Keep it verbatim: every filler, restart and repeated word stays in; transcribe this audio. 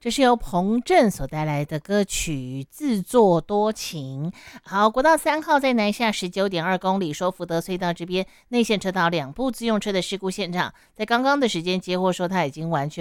这是由彭震所带来的歌曲《自作多情》。好，国道三号在南下十九点二公里，说福德隧道这边内线车道两部自用车的事故现场，在刚刚的时间接获说他已经完全